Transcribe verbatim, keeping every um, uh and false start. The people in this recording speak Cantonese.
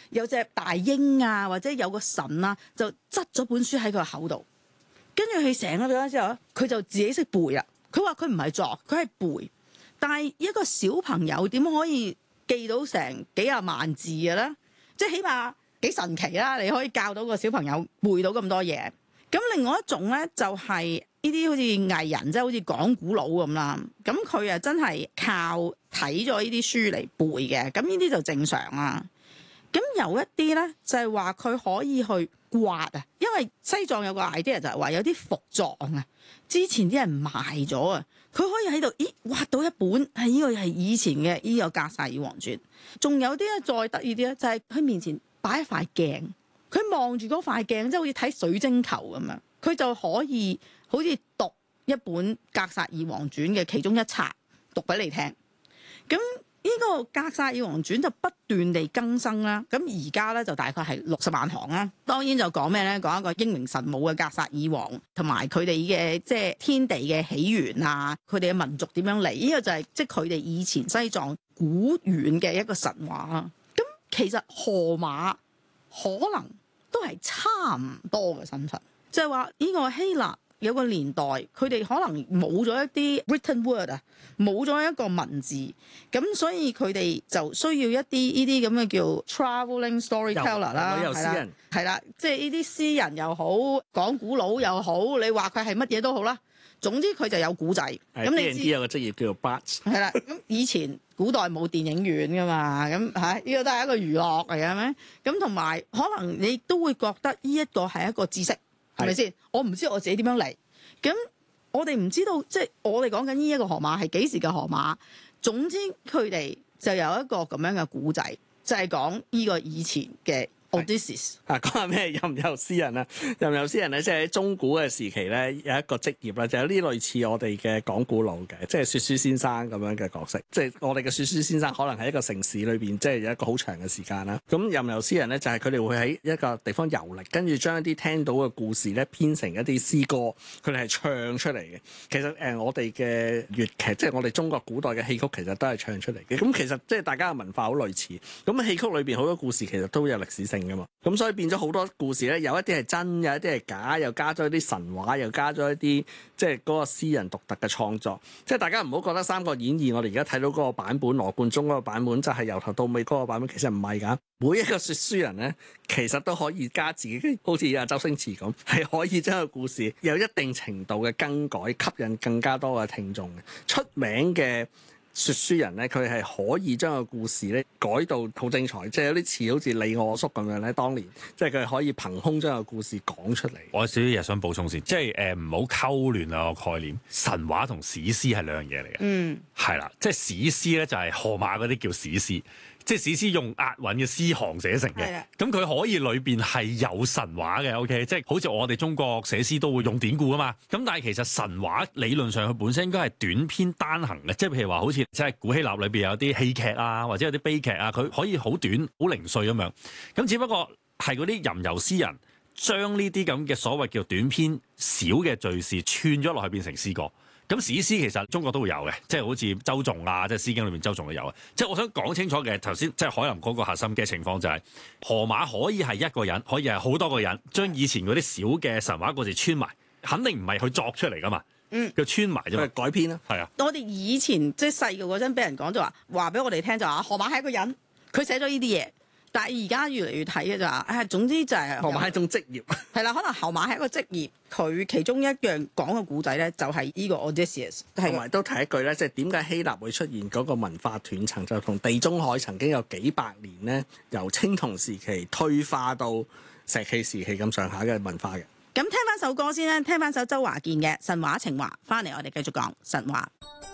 有隻大鷹啊，或者有個神啊，就執咗本書喺佢口度，跟住佢醒咗之後，佢就自己識背啦。佢話佢唔係作，佢係背。但係一個小朋友點可以記到成幾廿萬字嘅咧？即係起碼幾神奇啦！你可以教到個小朋友背到咁多嘢。咁另外一種咧，就係呢啲好似藝人，即係好似講古佬咁啦。咁佢啊真係靠睇咗呢啲書嚟背嘅。咁呢啲就正常啦。咁有一啲咧就係話佢可以去刮啊，因為西藏有個 idea 就係話有啲伏藏啊，之前啲人賣咗啊，佢可以喺度咦挖到一本係呢個係以前嘅呢個格薩爾王傳。仲有啲咧再得意啲咧，就係佢面前擺一塊鏡，佢望住嗰塊鏡，即係好似睇水晶球咁樣，佢就可以好似讀一本格薩爾王傳嘅其中一冊讀俾你聽。咁呢個格薩爾王傳就不斷地更新啦。咁而家咧就大概係六十萬行啦。當然就講咩咧？講一個英明神武嘅格薩爾王，同埋佢哋嘅即係天地嘅起源啊，佢哋嘅民族點樣嚟？呢個就係即係佢哋以前西藏古遠嘅一個神話啦。咁其實荷馬可能都係差唔多嘅身份，即係話呢個希臘有個年代，佢哋可能冇咗一啲 written word 啊，冇咗一個文字，咁所以佢哋就需要一啲呢啲咁嘅叫 travelling storyteller 啦， 有詩人係啦，即係呢啲詩人又好，講古佬又好，你話佢係乜嘢都好啦。總之佢就有古仔。咁你知有個職業叫做 Bart。 係啦，咁以前古代冇電影院噶嘛，咁嚇呢個都係一個娛樂嚟嘅咩？咁同埋可能你都會覺得呢一個係一個知識，係咪先？我唔知我自己點樣嚟，咁我哋唔知道，即係我哋講緊呢一個河馬係幾時嘅河馬。總之佢哋就有一個咁樣嘅古仔，就係講呢個以前嘅。Odysseus 啊，講下咩吟遊詩人啊？吟遊詩人咧，即係喺中古嘅時期咧，有一個職業啦，就有啲類似我哋嘅講古佬嘅，即係說書先生咁樣嘅角色。即係我哋嘅說書先生，可能喺一個城市裏邊，即係有一個好長嘅時間啦。咁吟遊詩人咧，就係佢哋會喺一個地方遊歷，跟住將一啲聽到嘅故事咧編成一啲詩歌，佢哋係唱出嚟嘅。其實誒、呃，我哋嘅粵劇，即係我哋中國古代嘅戲曲，其實都係唱出嚟嘅。咁其實即係大家嘅文化好類似。咁戲曲裏邊好多故事其實都有歷史性。咁所以變咗好多故事咧，有一啲係真，有一啲係假，又加咗一啲神話，又加咗一啲即係嗰個詩人獨特嘅創作。即係大家唔好覺得《三國演義》我哋而家睇到嗰個版本，羅貫中嗰個版本就係由頭到尾嗰個版本，其實唔係㗎。每一個說書人咧，其實都可以加自己，好似阿周星馳咁，係可以將個故事有一定程度嘅更改，吸引更加多嘅聽眾嘅。出名嘅說書人咧，佢係可以將個故事咧改到好精彩，即係有啲似好似李我叔咁樣咧。當年即係佢可以憑空將個故事講出嚟。 我有少少嘢想補充先，即係誒唔好溝亂啊個概念。神話同史詩係兩樣嘢嚟嘅。嗯，係啦，即係史詩咧就係荷馬嗰啲叫史詩。即係史詩用押韻嘅詩行寫成嘅，咁佢可以裏邊係有神話嘅 ，OK，即係好似我哋中國寫詩都會用典故啊嘛。咁但係其實神話理論上佢本身應該係短篇單行嘅，即係譬如話好似即係古希臘裏邊有啲戲劇啊，或者有啲悲劇啊，佢可以好短好零碎咁樣。咁只不過係嗰啲吟遊詩人將呢啲咁嘅所謂叫短篇小嘅敘事串咗落去變成詩歌。咁史詩其實中國都會有嘅，即係好似周頌啊，即係《詩經》裏面周頌都有啊。即係我想講清楚嘅頭先，即係海林嗰個核心嘅情況就係、是、荷馬可以係一個人，可以係好多個人，將以前嗰啲小嘅神話故事串埋，肯定唔係佢作出嚟噶嘛。嗯，佢串埋啫嘛， 改編啦。係啊， 我哋以前即係細個嗰陣，俾人講就話話俾我哋聽就話荷馬係一個人，佢寫咗呢啲嘢。但係而家越嚟越睇嘅就話，誒總之就係荷馬係一種職業， 係啦，可能荷馬係一個職業，佢其中一樣講嘅故仔咧，就係呢個 Odysseus。 同埋都提一句咧，即係點解希臘會出現嗰個文化斷層，就同地中海曾經有幾百年咧，由青銅時期退化到石器時期咁上下嘅文化嘅。 咁聽翻首歌先啦，聽翻首周華健嘅《神話情話》，翻嚟我哋繼續講神話。